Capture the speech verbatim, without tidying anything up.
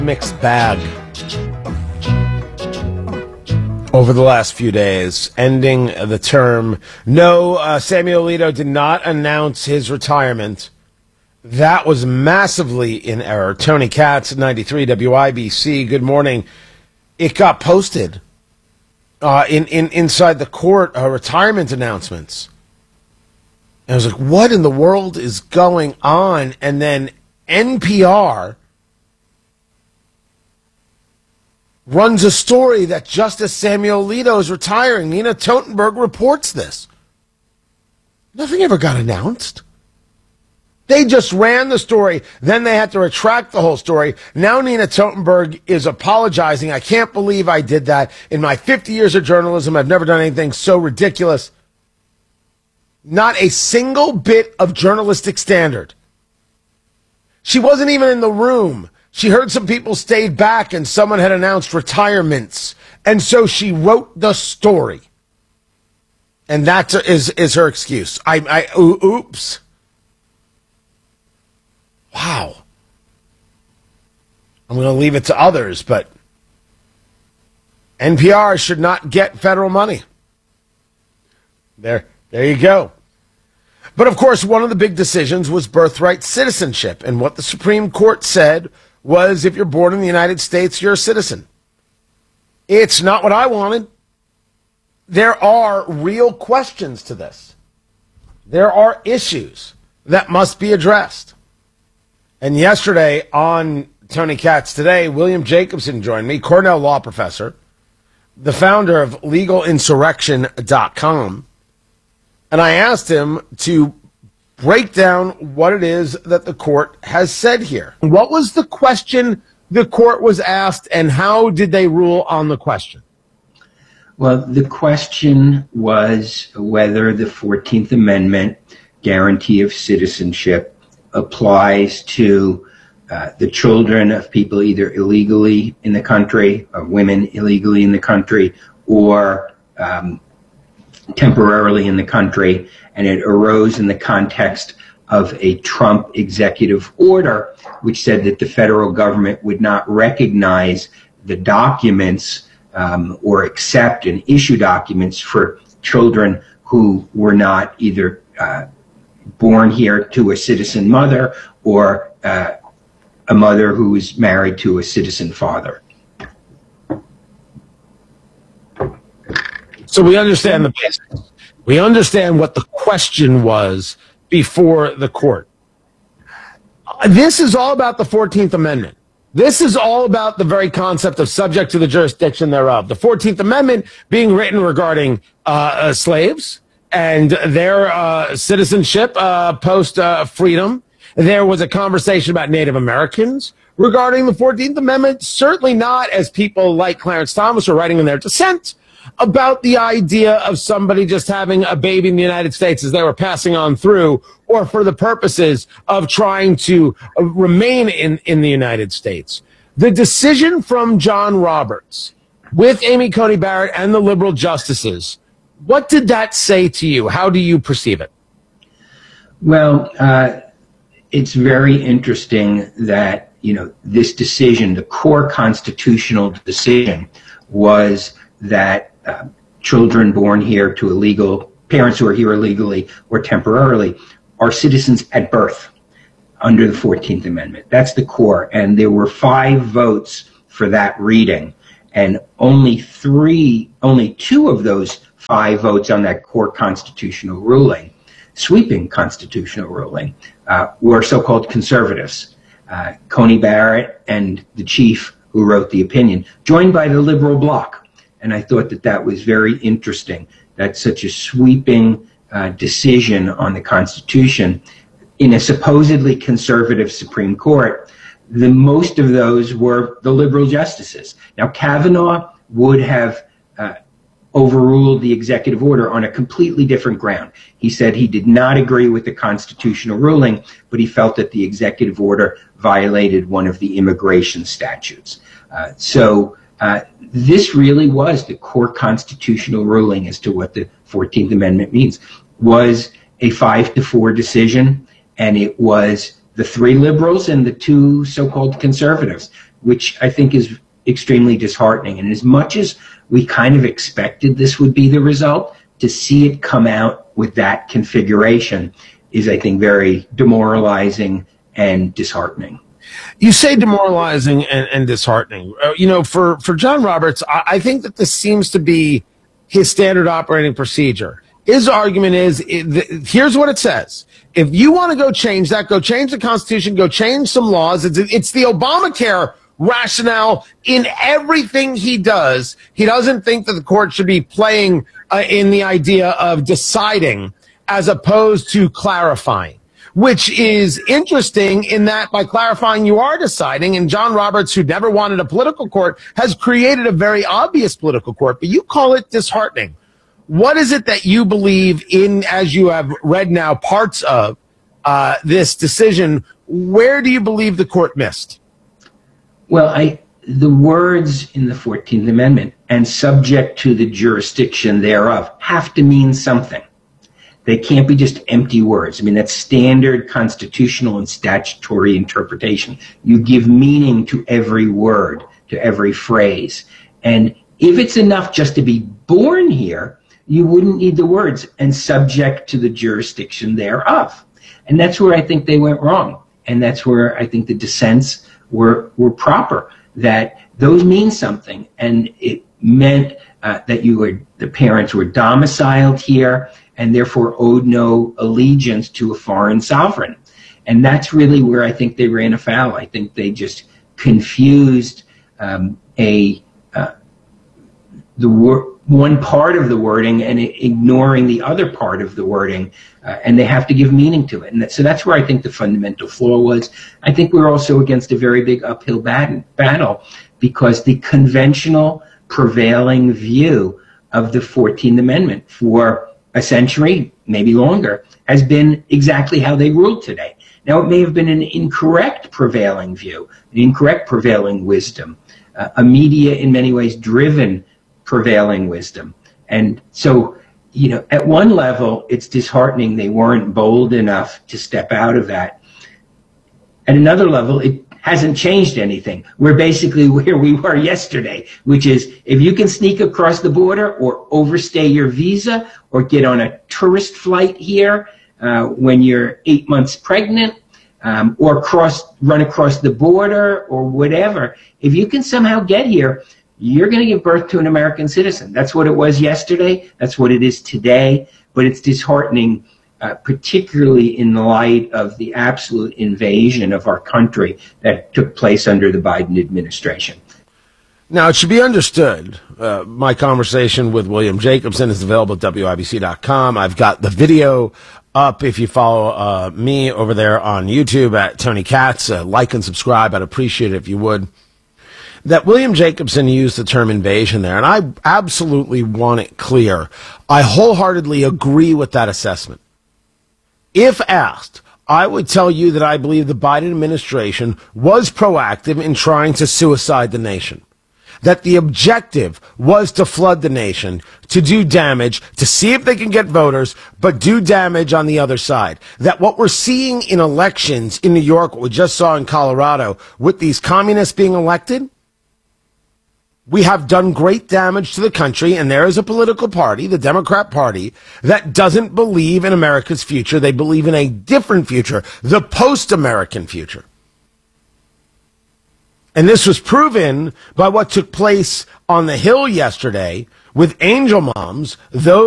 Mixed bag over the last few days, ending the term. No, uh, Samuel Alito did not announce his retirement. That was massively in error. Tony Katz, ninety-three W I B C, good morning. It got posted uh, in, in inside the court, uh, retirement announcements. And I was like, what in the world is going on? And then N P R runs a story that Justice Samuel Alito is retiring. Nina Totenberg reports this. Nothing ever got announced. They just ran the story. Then they had to retract the whole story. Now Nina Totenberg is apologizing. I can't believe I did that. In my fifty years of journalism, I've never done anything so ridiculous. Not a single bit of journalistic standard. She wasn't even in the room. She heard some people stayed back and someone had announced retirements. And so she wrote the story. And that is, is her excuse. I, I, oops. Wow. I'm going to leave it to others, but N P R should not get federal money. There, there you go. But of course, one of the big decisions was birthright citizenship. And what the Supreme Court said was, if you're born in the United States, you're a citizen. It's not what I wanted. There are real questions to this. There are issues that must be addressed. And yesterday on Tony Katz Today, William Jacobson joined me, Cornell law professor, the founder of legal insurrection dot com. And I asked him to break down what it is that the court has said here. What was the question the court was asked, and how did they rule on the question? Well, the question was whether the fourteenth Amendment guarantee of citizenship applies to uh, the children of people either illegally in the country, or women illegally in the country, or um, temporarily in the country, and it arose in the context of a Trump executive order, which said that the federal government would not recognize the documents um, or accept and issue documents for children who were not either uh, born here to a citizen mother or uh, a mother who was married to a citizen father. So we understand the basics. We understand what the question was before the court. This is all about the fourteenth Amendment. This is all about the very concept of subject to the jurisdiction thereof. The fourteenth Amendment being written regarding uh, uh, slaves and their uh, citizenship uh, post-freedom. Uh, there was a conversation about Native Americans regarding the fourteenth Amendment, certainly not as people like Clarence Thomas were writing in their dissent, about the idea of somebody just having a baby in the United States as they were passing on through, or for the purposes of trying to remain in, in the United States. The decision from John Roberts with Amy Coney Barrett and the liberal justices, what did that say to you? How do you perceive it? Well, uh, it's very interesting that, you know, this decision, the core constitutional decision, was that Uh, children born here to illegal parents who are here illegally or temporarily are citizens at birth under the fourteenth Amendment. That's the core. And there were five votes for that reading. And only three, only two of those five votes on that core constitutional ruling, sweeping constitutional ruling, uh, were so-called conservatives. Uh, Coney Barrett and the chief who wrote the opinion, joined by the liberal bloc. And I thought that that was very interesting, that such a sweeping uh, decision on the Constitution in a supposedly conservative Supreme Court, the most of those were the liberal justices. Now, Kavanaugh would have uh, overruled the executive order on a completely different ground. He said he did not agree with the constitutional ruling, but he felt that the executive order violated one of the immigration statutes. Uh, so uh, this really was the core constitutional ruling as to what the fourteenth Amendment means, was a five to four decision, and it was the three liberals and the two so-called conservatives which I think is extremely disheartening. And as much as we kind of expected this would be the result, to see it come out with that configuration is, I think, very demoralizing and disheartening. You say demoralizing and, and disheartening. Uh, you know, for, for John Roberts, I, I think that this seems to be his standard operating procedure. His argument is, it, the, here's what it says. If you want to go change that, go change the Constitution, go change some laws. It's, it's the Obamacare rationale in everything he does. He doesn't think that the court should be playing uh, in the idea of deciding as opposed to clarifying, which is interesting in that by clarifying you are deciding, and John Roberts, who never wanted a political court, has created a very obvious political court, but you call it disheartening. What is it that you believe in, as you have read now parts of uh, this decision? Where do you believe the court missed? Well, I, the words in the fourteenth Amendment, and subject to the jurisdiction thereof, have to mean something. They can't be just empty words. I mean, that's standard constitutional and statutory interpretation. You give meaning to every word, to every phrase. And if it's enough just to be born here, you wouldn't need the words, and subject to the jurisdiction thereof. And that's where I think they went wrong. And that's where I think the dissents were, were proper, that those mean something. And it meant uh, that you were, the parents were domiciled here and therefore owed no allegiance to a foreign sovereign. And that's really where I think they ran afoul. I think they just confused um, a uh, the wor- one part of the wording and ignoring the other part of the wording, uh, and they have to give meaning to it. And that, so that's where I think the fundamental flaw was. I think we're also against a very big uphill bat- battle because the conventional prevailing view of the fourteenth Amendment for a century, maybe longer, has been exactly how they ruled today. Now, it may have been an incorrect prevailing view, an incorrect prevailing wisdom, uh, a media in many ways driven prevailing wisdom. And so, you know, at one level, it's disheartening they weren't bold enough to step out of that. At another level, it hasn't changed anything. We're basically where we were yesterday, which is if you can sneak across the border or overstay your visa or get on a tourist flight here uh, when you're eight months pregnant um, or cross, run across the border or whatever, if you can somehow get here, you're going to give birth to an American citizen. That's what it was yesterday. That's what it is today. But it's disheartening, uh, particularly in the light of the absolute invasion of our country that took place under the Biden administration. Now, it should be understood, uh, my conversation with William Jacobson is available at W I B C dot com. I've got the video up if you follow uh, me over there on YouTube at Tony Katz. Uh, like and subscribe. I'd appreciate it if you would. That William Jacobson used the term invasion there, and I absolutely want it clear. I wholeheartedly agree with that assessment. If asked, I would tell you that I believe the Biden administration was proactive in trying to suicide the nation. That the objective was to flood the nation, to do damage, to see if they can get voters, but do damage on the other side. That what we're seeing in elections in New York, what we just saw in Colorado, with these communists being elected, we have done great damage to the country, and there is a political party, the Democrat Party, that doesn't believe in America's future. They believe in a different future, the post-American future. And this was proven by what took place on the Hill yesterday with angel moms, those